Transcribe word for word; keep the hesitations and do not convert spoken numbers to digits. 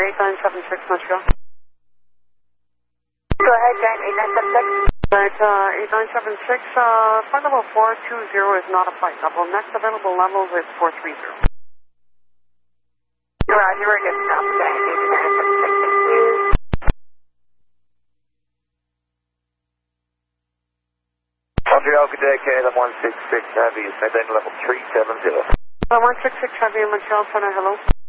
eight nine seven six, Montreal. Go ahead, Giant eight nine seven six. Right, uh, eight nine seven six, uh, flight level four two zero is not a flight level. Next available level is four three zero. Roger, we're good now. Giant eight nine seven six, thank you. Montreal, good day, K L M one six six Heavy, is maintain level three seven zero. Uh, one six six Heavy in Montreal, Center, hello.